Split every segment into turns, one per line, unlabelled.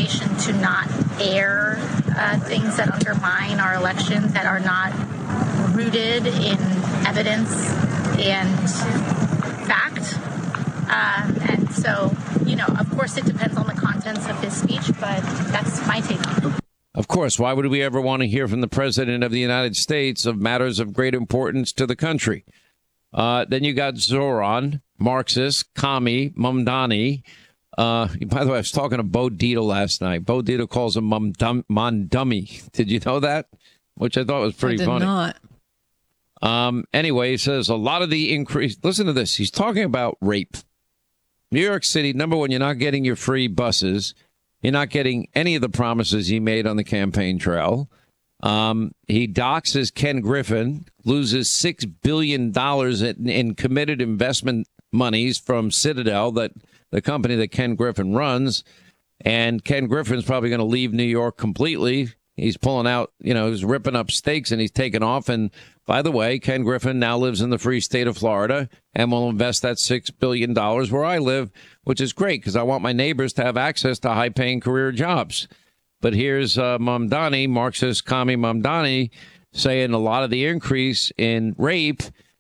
determination to not air things that undermine our elections, that are not rooted in evidence and fact. And so, of course, it depends on the contents of his speech, but that's my take on it.
Of course, why would we ever want to hear from the president of the United States of matters of great importance to the country? Then you got Zoran, Marxist, Kami, Mamdani. By the way, I was talking to Bo Dietl last night. Bo Dietl calls him Mamdummy. Did you know that? Which I thought was pretty funny. I did not. Anyway, he says a lot of the increase. Listen to this. He's talking about rape. New York City, number one, you're not getting your free buses. You're not getting any of the promises he made on the campaign trail. He doxes Ken Griffin, loses $6 billion in committed investment monies from Citadel, that the company that Ken Griffin runs. And Ken Griffin's probably going to leave New York completely. He's pulling out, he's ripping up stakes and he's taking off. And by the way, Ken Griffin now lives in the free state of Florida and will invest that $6 billion where I live, which is great because I want my neighbors to have access to high paying career jobs. But here's Mamdani, Marxist Kami Mamdani, saying a lot of the increase in rape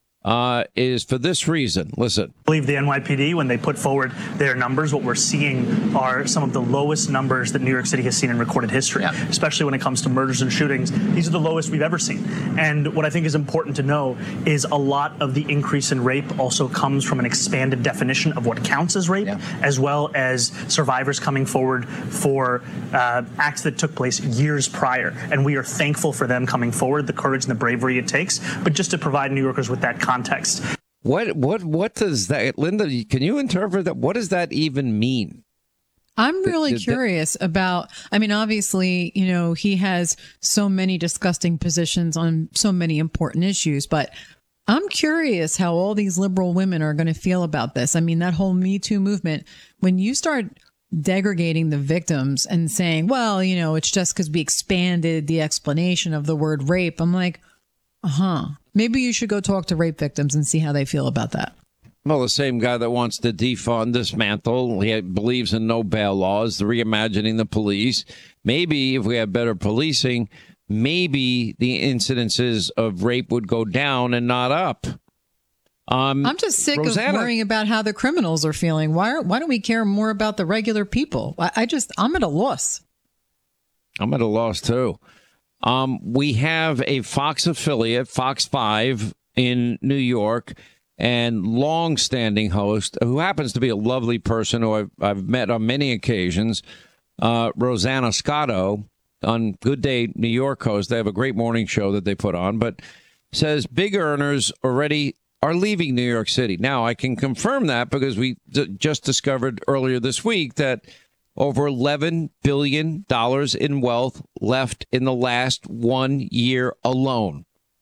is for this reason. Listen. I
believe the NYPD, when they put forward their numbers, what we're seeing are some of the lowest numbers that New York City has seen in recorded history, especially when it comes to murders and shootings. These are the lowest we've ever seen. And what I think is important to know is a lot of the increase in rape also comes from an expanded definition of what counts as rape, as well as survivors coming forward for acts that took place years prior. And we are thankful for them coming forward, the courage and the bravery it takes. But just to provide New Yorkers with that context.
What does that, Linda, can you interpret that? What does that even mean?
I'm really curious about, obviously, he has so many disgusting positions on so many important issues, but I'm curious how all these liberal women are going to feel about this. That whole Me Too movement, when you start degrading the victims and saying, well, it's just because we expanded the explanation of the word rape. I'm like, maybe you should go talk to rape victims and see how they feel about that.
Well, the same guy that wants to defund, dismantle, he believes in no bail laws, the reimagining the police. Maybe if we had better policing, maybe the incidences of rape would go down and not up.
I'm just sick of worrying about how the criminals are feeling. Why don't we care more about the regular people? I'm at a loss.
I'm at a loss, too. We have a Fox affiliate, Fox 5 in New York, and long-standing host who happens to be a lovely person who I've met on many occasions, Rosanna Scotto on Good Day New York host. They have a great morning show that they put on, but says big earners already are leaving New York City. Now, I can confirm that because we just discovered earlier this week that over $11 billion in wealth left in the last 1 year alone.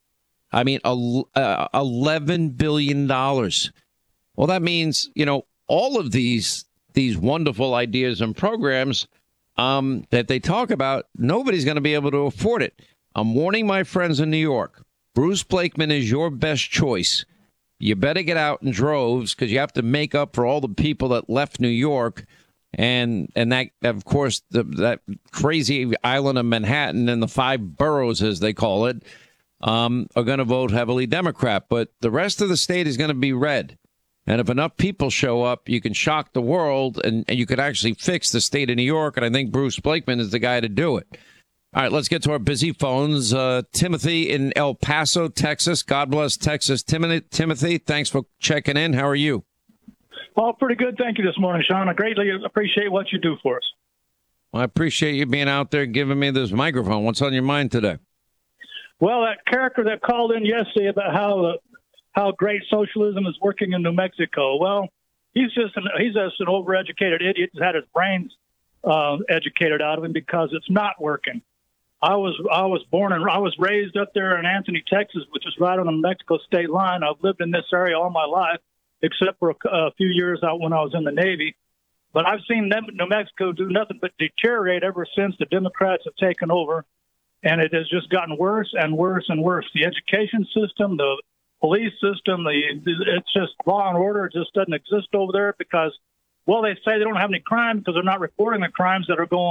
$11 billion. Well, that means, all of these wonderful ideas and programs that they talk about, nobody's going to be able to afford it. I'm warning my friends in New York. Bruce Blakeman is your best choice. You better get out in droves because you have to make up for all the people that left New York. And that, of course, that crazy island of Manhattan and the 5 boroughs, as they call it, are going to vote heavily Democrat. But the rest of the state is going to be red. And if enough people show up, you can shock the world and you could actually fix the state of New York. And I think Bruce Blakeman is the guy to do it. All right, let's get to our busy phones. Timothy in El Paso, Texas. God bless Texas. Timothy, thanks for checking in. How are you?
Oh, pretty good. Thank you this morning, Sean. I greatly appreciate what you do for us.
Well, I appreciate you being out there giving me this microphone. What's on your mind today?
Well, that character that called in yesterday about how great socialism is working in New Mexico. Well, he's just an overeducated idiot who's had his brains educated out of him because it's not working. I was raised up there in Anthony, Texas, which is right on the Mexico state line. I've lived in this area all my life, except for a few years out when I was in the Navy. But I've seen New Mexico do nothing but deteriorate ever since the Democrats have taken over. And it has just gotten worse and worse and worse. The education system, the police system, it's just law and order just doesn't exist over there because, well, they say they don't have any crime because they're not reporting the crimes that are going